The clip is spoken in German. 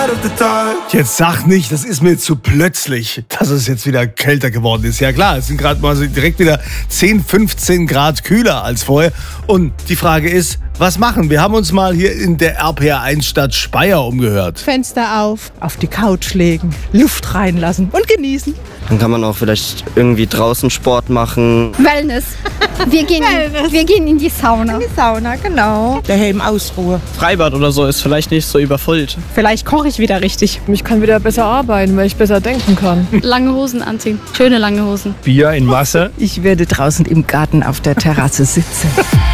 Jetzt sag nicht, das ist mir zu plötzlich, dass es jetzt wieder kälter geworden ist. Ja klar, es sind gerade mal so direkt wieder 10, 15 Grad kühler als vorher. Und die Frage ist, was machen? Wir haben uns mal hier in der RPR1-Stadt Speyer umgehört. Fenster auf die Couch legen, Luft reinlassen und genießen. Dann kann man auch vielleicht irgendwie draußen Sport machen. Wellness. Wir gehen in die Sauna. In die Sauna, genau. Daheim Ausruhe. Freibad oder so ist vielleicht nicht so überfüllt. Vielleicht koche ich wieder richtig. Ich kann wieder besser arbeiten, weil ich besser denken kann. Lange Hosen anziehen. Schöne lange Hosen. Bier in Masse. Ich werde draußen im Garten auf der Terrasse sitzen.